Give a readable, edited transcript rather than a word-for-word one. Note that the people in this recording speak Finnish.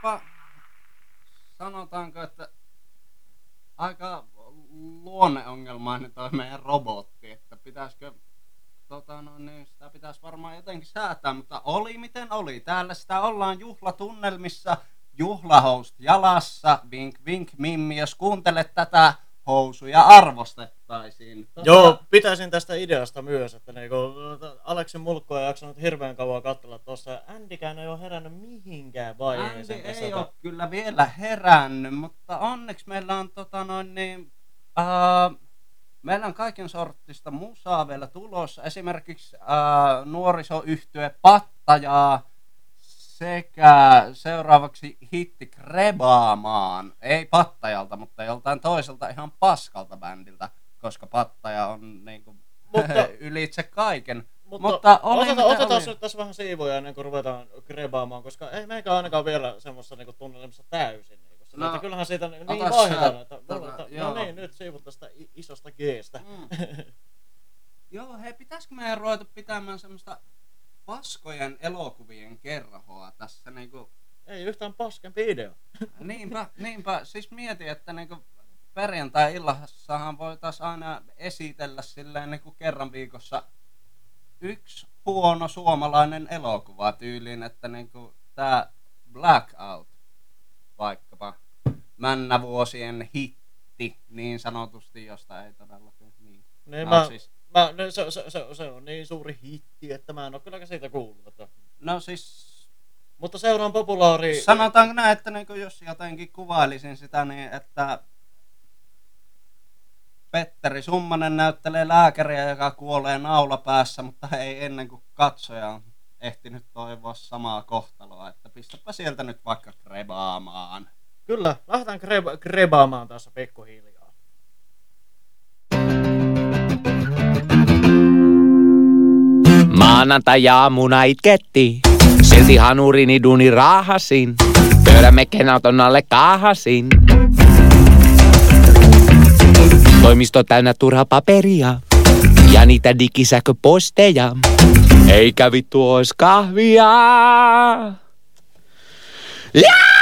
olisipa, sanotaanko, että aika luonneongelmainen toi meidän robotti, että pitäisikö, niin sitä pitäisi varmaan jotenkin säätää, mutta oli miten oli. Täällä sitä ollaan juhlatunnelmissa, juhlahousut jalassa, vink vink mimmi, jos kuuntelet tätä, housuja arvostettaisiin. Joo, pitäisin tästä ideasta myös, että niinku Aleksin mulkku ei jaksanut hirveän kauan katsella tuossa. Andykään ei ole herännyt mihinkään vaiheeseen. Andy ei ole kyllä vielä herännyt, mutta onneksi meillä on meillä on kaiken sorttista musaa vielä tulossa. Esimerkiksi nuorisoyhtye Pattajaa sekä seuraavaksi hitti Krebaamaan. Ei Pattajalta, mutta joltain toiselta ihan paskalta bändiltä, koska Pattaja on niinku ylitse kaiken. Mutta otetaan nyt tässä vähän siivoja ennen kuin ruvetaan Krebaamaan, koska ei meikä ainakaan vielä semmoisessa niinku tunnelmissa täysin. No, että kyllähän siitä niin vaihdetaan, että no niin, nyt siivut tästä isosta G:stä. Joo, hei, pitäisikö meidän ruveta pitämään semmoista paskojen elokuvien kerhoa tässä niinku? Ei yhtään paskempi idea. Niinpä, siis mietin, että niinku perjantai-illassahan voitaisiin aina esitellä silleen niinku kerran viikossa yksi huono suomalainen elokuva tyyliin, että niinku tää Blackout vaikkapa männävuosien hitti niin sanotusti, josta ei todellakaan niin. Se on niin suuri hitti, että mä en oo kylläkään siitä kuullut. Että... No siis... Mutta seuraan populaari... Sanotaanko näin, että niin jos jotenkin kuvailisin sitä niin, että Petteri Summanen näyttelee lääkäriä, joka kuolee naula päässä, mutta ei ennen kuin katsoja on ehtinyt toivoa samaa kohtaloa, että pistäpä sieltä nyt vaikka Krebaamaan. Kyllä, lähdetään Krebaamaan tässä pikkuhiljaa. Maanantai-aamuna itketti, silti hanurini duuni raahasin, pöydämme kenauton alle kaahasin. Toimisto täynnä turhaa paperia ja niitä digisähköposteja, eikä vittu ois kahvia. Ja!